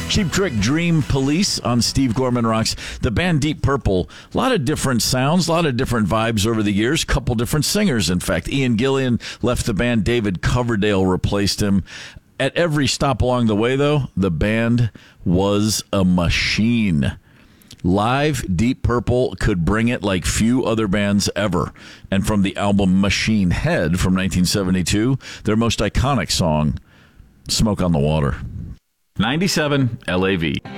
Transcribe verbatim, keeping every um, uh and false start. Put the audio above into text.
Cheap Trick, Dream Police on Steve Gorman Rocks. The band Deep Purple, a lot of different sounds, a lot of different vibes over the years, couple different singers, in fact. Ian Gillian left the band. David Coverdale replaced him. At every stop along the way, though, the band was a machine. Live, Deep Purple could bring it like few other bands ever. And from the album Machine Head from nineteen seventy-two, their most iconic song, Smoke on the Water. ninety-seven L A V.